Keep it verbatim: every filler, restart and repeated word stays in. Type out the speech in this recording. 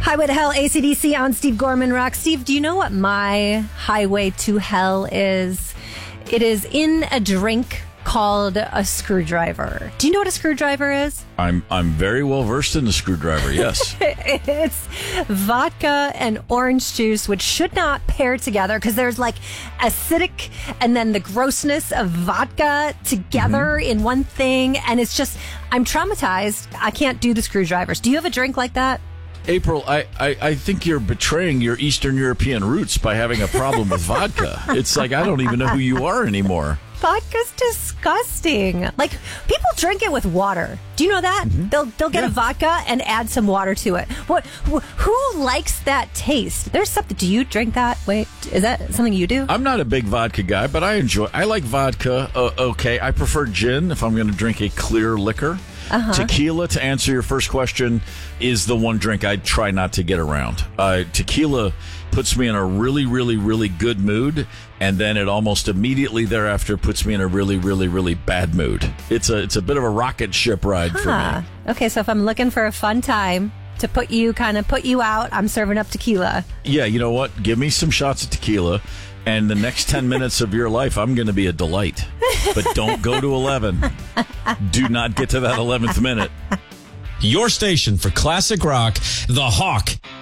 Highway to Hell, A C D C on Steve Gorman Rock. Steve, do you know what my highway to hell is? It is in a drink called a screwdriver. Do you know what a screwdriver is? I'm I'm very well versed in the screwdriver, yes. It's vodka and orange juice, which should not pair together because there's like acidic and then the grossness of vodka together mm-hmm. in one thing. And it's just, I'm traumatized. I can't do the screwdrivers. Do you have a drink like that? April, I, I, I think you're betraying your Eastern European roots by having a problem with vodka. It's like, I don't even know who you are anymore. Vodka's disgusting. Like, people drink it with water. Do you know that? Mm-hmm. They'll they'll get yeah. a vodka and add some water to it. What? Wh- who likes that taste? There's something. Do you drink that? Wait, is that something you do? I'm not a big vodka guy, but I enjoy. I like vodka. Uh, okay, I prefer gin if I'm going to drink a clear liquor. Uh-huh. Tequila, to answer your first question, is the one drink I try not to get around. Uh, tequila puts me in a really, really, really good mood, and then it almost immediately thereafter puts me in a really, really, really bad mood. It's a it's a bit of a rocket ship ride huh. for me. Okay, so if I'm looking for a fun time to put you kind of put you out, I'm serving up tequila. Yeah, you know what? Give me some shots of tequila, and the next ten minutes of your life, I'm going to be a delight. But don't go to eleven. Do not get to that eleventh minute. Your station for classic rock, The Hawk.